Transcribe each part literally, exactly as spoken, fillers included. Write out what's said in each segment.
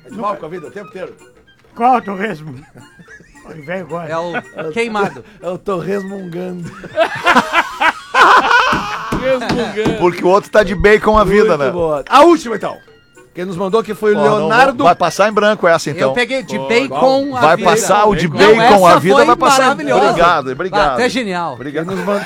É mal com a vida o tempo inteiro. Qual é o torresmo? O velho gosta. É o queimado. É o torresmungando. Resmungando. Porque o outro tá de bacon a vida, né? Boa. A última, então. Quem nos mandou que foi o Ó, Leonardo... não, vai passar em branco essa, então. Eu peguei de bacon a Vai vida. passar o de Não, bacon essa a vida, foi vai passar... maravilhosa. Obrigado, obrigado. Ah, até genial. Obrigado. Quem nos mandou...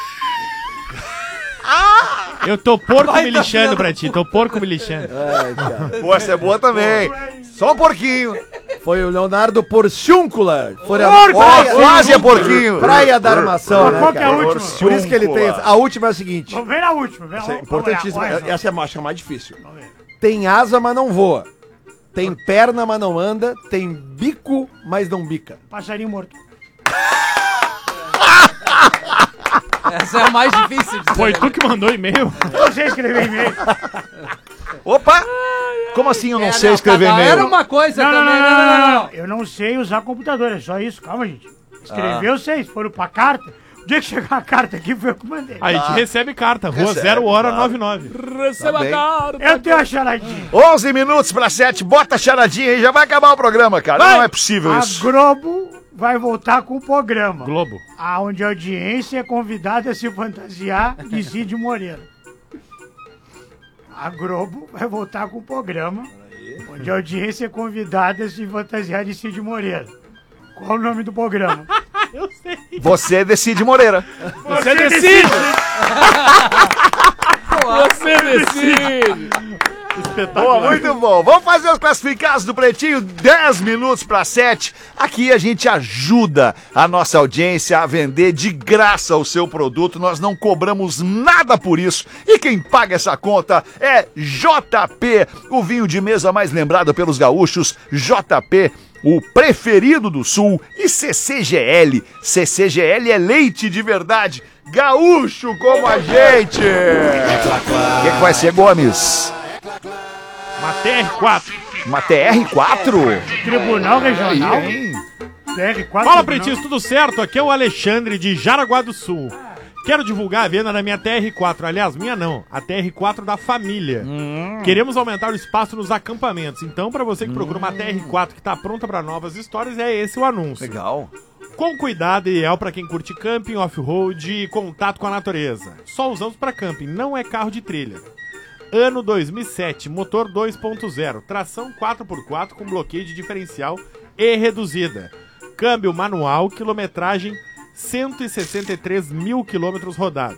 Eu tô porco Vai me tá lixando vendo? pra ti, tô porco me lixando. Ai, cara. Pô, essa é boa também. Só um porquinho. Foi o Leonardo Porciúncula. Foi a Porco! Ó, quase é porquinho. Praia da Armação, né, Qual que é a cara? última? Por isso que ele tem... A última é a seguinte. Vamos ver na última. Vem, Essa é vamos importantíssima. olhar, olha, Essa é a mais- a mais difícil. vamos ver. Tem asa, mas não voa. Tem perna, mas não anda. Tem bico, mas não bica. Passarinho morto. Essa é a mais difícil de Foi saber. tu que mandou e-mail? Eu sei escrever e-mail. Opa! Como assim eu não É, sei não, escrever cada- Era e-mail? uma coisa Não, não, também. não, não, não, não, não. Eu não sei usar computador, é só isso. Calma, gente. Escrever eu sei. Se for pra carta, o dia que chegar a carta aqui foi eu que mandei. Aí a gente recebe carta, rua Recebe, zero hora claro. noventa e nove. Tá bem. Eu tenho a charadinha. onze minutos pra sete, bota a charadinha aí, já vai acabar o programa, cara. Não é possível A isso. Globo vai voltar com o programa. Globo. Onde a audiência é convidada a se fantasiar de Cid Moreira. A Globo vai voltar com o programa onde a audiência é convidada a se fantasiar de Cid Moreira. Qual o nome do programa? Eu sei. Você decide, Moreira. Você decide! Você decide. Espetacular. Boa, muito bom. Vamos fazer os classificados do Pretinho, dez minutos para sete. Aqui a gente ajuda a nossa audiência a vender de graça o seu produto. Nós não cobramos nada por isso. E quem paga essa conta é J P, o vinho de mesa mais lembrado pelos gaúchos. J P, o preferido do Sul. E C C G L. C C G L é leite de verdade. Gaúcho como a gente. O que, que vai ser, Gomes? Uma T R quatro. Uma T R quatro? Tribunal Regional. Hein? T R quatro. Fala, Tribunal. pretinhos, tudo certo? Aqui é o Alexandre de Jaraguá do Sul. Quero divulgar a venda da minha T R quatro. Aliás, minha não, a T R quatro da família. Queremos aumentar o espaço nos acampamentos. Então, pra você que procura uma T R quatro que tá pronta pra novas histórias, é esse o anúncio. Legal. Com cuidado, ideal pra quem curte camping, off-road e contato com a natureza. Só usamos pra camping, não é carro de trilha. Ano dois mil e sete, motor dois ponto zero, tração quatro por quatro com bloqueio de diferencial e reduzida. Câmbio manual, quilometragem cento e sessenta e três mil quilômetros rodados.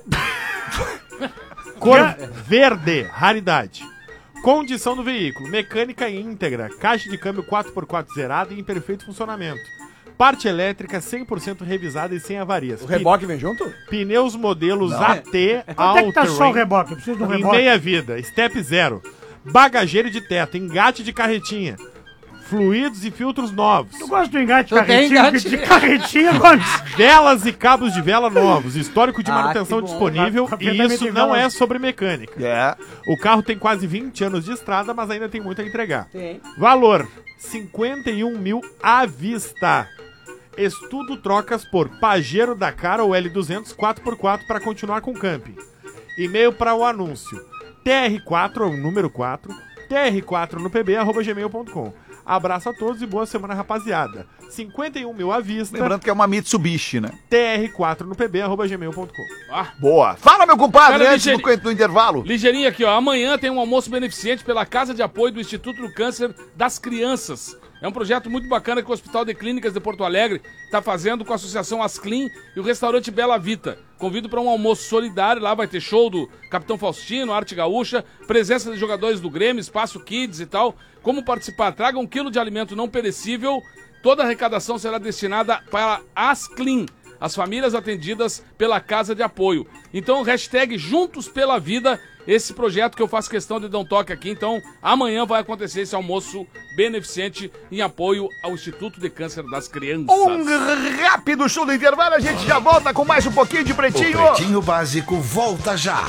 Cor verde, raridade. Condição do veículo, mecânica íntegra, caixa de câmbio quatro por quatro zerada e em perfeito funcionamento. Parte elétrica cem por cento revisada e sem avarias. O reboque vem junto? Pneus modelos A T Quanto é que tá só o All-Terrain reboque? Eu preciso de um em reboque. meia vida, step zero. Bagageiro de teto, engate de carretinha. Fluidos e filtros novos. Tu gosta do engate de Tu tem carretinha? engate? De carretinha, mano. Velas e cabos de vela novos. Histórico de Ah, manutenção que bom. disponível. Tá- tá E vendo isso de não velas? é sobre mecânica. É. O carro tem quase vinte anos de estrada, mas ainda tem muito a entregar. Tem. Valor: cinquenta e um mil à vista. Estudo trocas por Pajero Dakar ou L duzentos quatro por quatro para continuar com o camping. E-mail para o anúncio: T R quatro, ou número quatro, T R quatro no P B arroba gmail ponto com. Abraço a todos e boa semana, rapaziada. cinquenta e um mil à vista. Lembrando que é uma Mitsubishi, né? T R quatro no P B arroba gmail ponto com. Boa. Fala, meu compadre, Cara, antes do, ligeiro- do intervalo. Ligeirinho aqui, ó. Amanhã tem um almoço beneficente pela Casa de Apoio do Instituto do Câncer das Crianças. É um projeto muito bacana que o Hospital de Clínicas de Porto Alegre está fazendo com a Associação Asclean e o restaurante Bela Vita. Convido para um almoço solidário, lá vai ter show do Capitão Faustino, Arte Gaúcha, presença de jogadores do Grêmio, Espaço Kids e tal. Como participar? Traga um quilo de alimento não perecível. Toda a arrecadação será destinada para Asclean, as famílias atendidas pela Casa de Apoio. Então, hashtag Juntos pela Vida, esse projeto que eu faço questão de dar um toque aqui. Então, amanhã vai acontecer esse almoço beneficente em apoio ao Instituto de Câncer das Crianças. Um rápido show do intervalo, a gente já volta com mais um pouquinho de O Pretinho. Pretinho Básico volta já.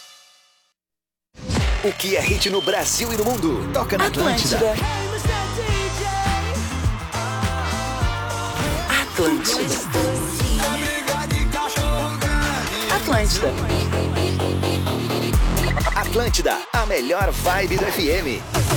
O que é hit no Brasil e no mundo? Toca na Atlântida. Atlântida. Atlântida. Atlântida, a melhor vibe do F M.